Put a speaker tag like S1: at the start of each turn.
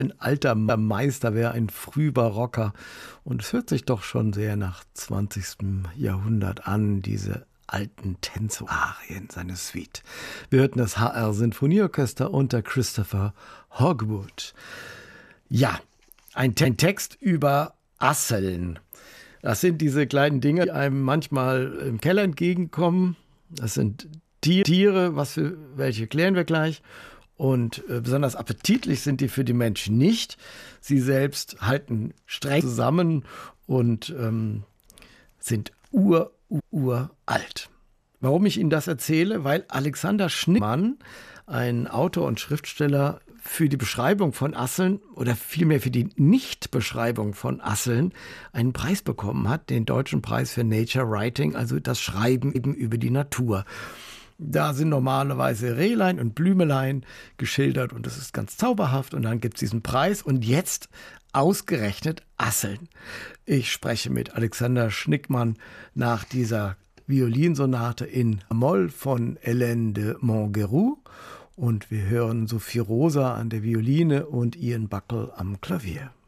S1: ein alter Meister wäre, ein Frühbarocker. Und es hört sich doch schon sehr nach 20. Jahrhundert an, diese alten Tenzo-Arien, seine Suite. Wir hörten das HR-Sinfonieorchester unter Christopher Hogwood. Ja, ein Text über Asseln. Das sind diese kleinen Dinge, die einem manchmal im Keller entgegenkommen. Das sind Tiere, welche klären wir gleich. Und besonders appetitlich sind die für die Menschen nicht. Sie selbst halten streng zusammen und sind uralt. Warum ich Ihnen das erzähle? Weil Alexander Schnickmann, ein Autor und Schriftsteller, für die Beschreibung von Asseln oder vielmehr für die Nichtbeschreibung von Asseln einen Preis bekommen hat, den Deutschen Preis für Nature Writing, also das Schreiben eben über die Natur. Da sind normalerweise Rehlein und Blümelein geschildert und das ist ganz zauberhaft und dann gibt es diesen Preis und jetzt ausgerechnet Asseln. Ich spreche mit Alexander Schnickmann nach dieser Violinsonate in Moll von Hélène de Montgeroux und wir hören Sophie Rosa an der Violine und Ian Buckle am Klavier.